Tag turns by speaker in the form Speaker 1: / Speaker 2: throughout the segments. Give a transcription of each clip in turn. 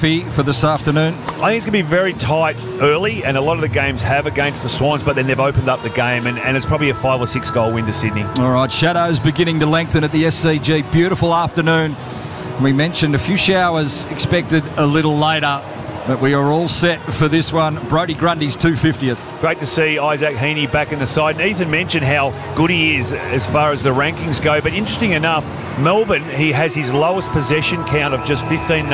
Speaker 1: Luffy, for this afternoon?
Speaker 2: I think it's going to be very tight early, and a lot of the games have against the Swans, but then they've opened up the game, and it's probably a 5 or 6 goal win to Sydney.
Speaker 1: All right, shadows beginning to lengthen at the SCG. Beautiful afternoon. We mentioned a few showers expected a little later, but we are all set for this one. Brodie Grundy's 250th.
Speaker 2: Great to see Isaac Heaney back in the side. And Ethan mentioned how good he is as far as the rankings go, but interesting enough, Melbourne, he has his lowest possession count of just 15.5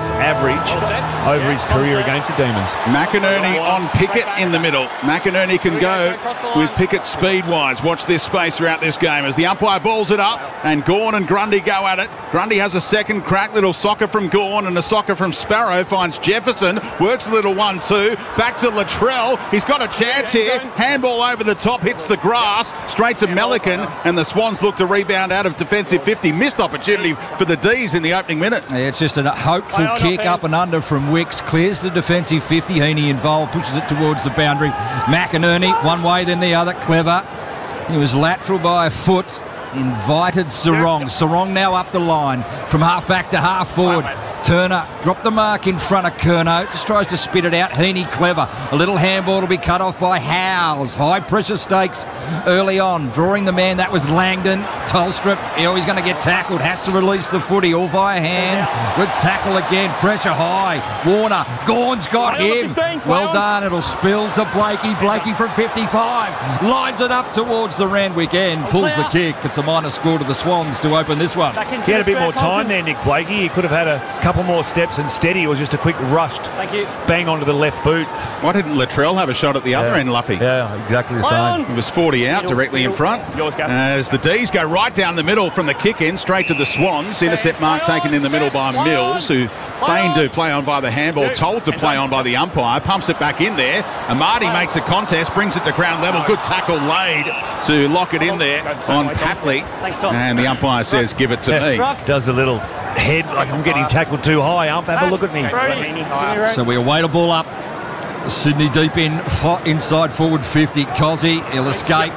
Speaker 2: average over his career against the Demons.
Speaker 3: McInerney on Pickett in the middle. McInerney can go with Pickett speed-wise. Watch this space throughout this game as the umpire balls it up and Gawn and Grundy go at it. Grundy has a second crack. Little soccer from Gawn and a soccer from Sparrow. Finds Jefferson. Works a little 1-2. Back to Latrell. He's got a chance here. Handball over the top. Hits the grass. Straight to Melican. And the Swans look to rebound out of defensive 50. Missed opportunity for the D's in the opening minute.
Speaker 1: Yeah, it's just a hopeful kick up and under from Wicks. Clears the defensive 50. Heaney involved. Pushes it towards the boundary. McInerney, one way then the other. Clever. He was lateral by a foot. Invited Sarong. Sarong now up the line from half back to half forward. Turner dropped the mark in front of Curnow. Just tries to spit it out. Heaney clever. A little handball will be cut off by Howes. High pressure stakes early on. Drawing the man, that was Langdon. Tolstrup, he's going to get tackled. Has to release the footy all via hand. With tackle again. Pressure high. Warner. Gawn's got him. Well done. It'll spill to Blakey. Blakey from 55. Lines it up towards the Randwick end. Pulls the kick. It's a minor score to the Swans to open this one.
Speaker 2: He had a bit more time there, Nick Blakey. He could have had a couple more steps. Instead, it was just a quick rushed bang onto the left boot.
Speaker 3: Why didn't Latrell have a shot at the other end, Luffy?
Speaker 2: Yeah, exactly the same.
Speaker 3: He was 40 out directly in front. As the D's go right down the middle from the kick in, straight to the Swans. Intercept mark taken in the middle by Mills, who feigned to play on by the handball, told to play on by the umpire. Pumps it back in there. Amadi makes a contest, brings it to ground level. Good tackle laid to lock it in there on Patley. And the umpire says, give it to me.
Speaker 2: Does a little head like I'm getting tackled too high. Ump, have a look at me.
Speaker 1: So we await a ball up. Sydney deep in, inside forward 50. Cozzy, he'll escape.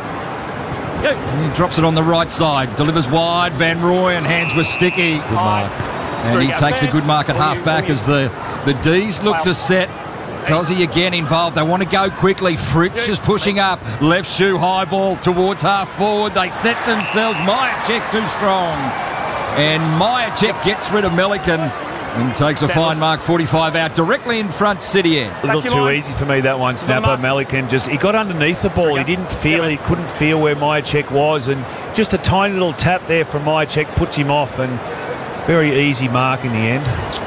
Speaker 1: He drops it on the right side. Delivers wide. Van Rooyen, hands were sticky. Good mark. And he takes a good mark at half back as the D's look to set. Cozzy again involved. They want to go quickly. Fritsch is pushing up. Left shoe, high ball towards half forward. They set themselves. Myercheck too strong. And Myercheck gets rid of Melican and takes a fine mark, 45 out, directly in front City end.
Speaker 2: A little too easy for me, that one, Snapper. Melican he got underneath the ball. He couldn't feel where Myercheck was, and just a tiny little tap there from Myercheck puts him off, and very easy mark in the end.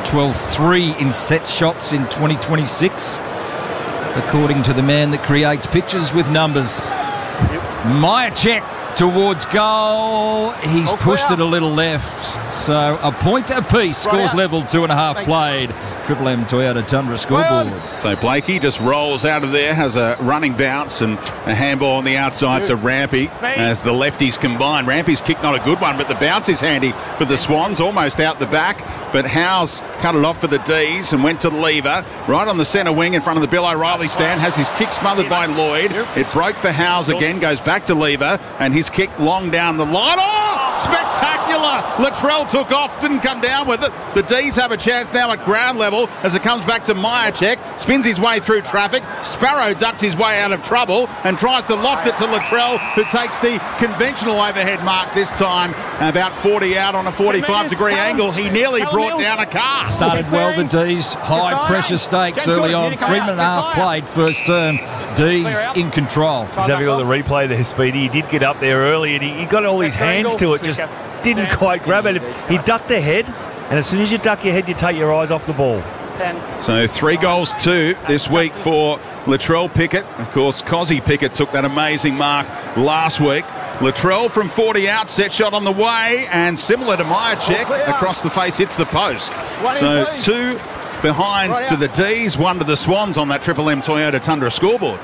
Speaker 2: 12-3 in set shots in 2026, according to the man that creates pictures with numbers. Myercheck towards goal. He's pushed it a little left. So a point apiece. Scores level, 2.5 played. Triple M Toyota Tundra scoreboard.
Speaker 3: So Blakey just rolls out of there, has a running bounce and a handball on the outside to Rampy as the lefties combine. Rampy's kick not a good one, but the bounce is handy for the Swans, almost out the back. But Howes cut it off for the D's and went to the lever. Right on the centre wing in front of the Bill O'Reilly stand. Has his kick smothered by Lloyd. It broke for Howes again, goes back to lever, and his kick long down the line. Oh, spectacular! Latrell took off, didn't come down with it. The D's have a chance now at ground level as it comes back to Myercheck. Spins his way through traffic. Sparrow ducks his way out of trouble and tries to loft it to Latrell, who takes the conventional overhead mark this time, about 40 out on a 45-degree angle. He nearly brought down a car.
Speaker 1: Started well, the D's. High pressure stakes early on. 3.5 played first term. D's in control.
Speaker 2: He's having all the replay there, Speedy. He did get up there early and he got all his hands to it, just didn't quite grab it. He ducked the head, and as soon as you duck your head, you take your eyes off the ball.
Speaker 3: So 3 goals 2 this week for Latrell Pickett. Of course, Cozzy Pickett took that amazing mark last week. Latrell from 40 out, set shot on the way, and similar to Myercheck, across the face hits the post. So 2 behinds to the D's, 1 to the Swans on that Triple M Toyota Tundra scoreboard.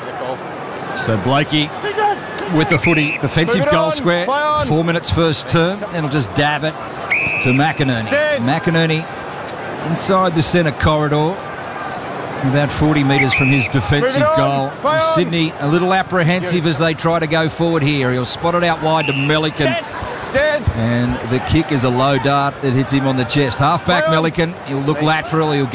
Speaker 1: So Blakey with the footy, defensive goal square, 4 minutes first term, and he'll just dab it to McInerney. McInerney inside the centre corridor, about 40 metres from his defensive goal. Sydney a little apprehensive as they try to go forward here. He'll spot it out wide to Melican. And the kick is a low dart that hits him on the chest. Half-back Melican, he'll look lateral, he'll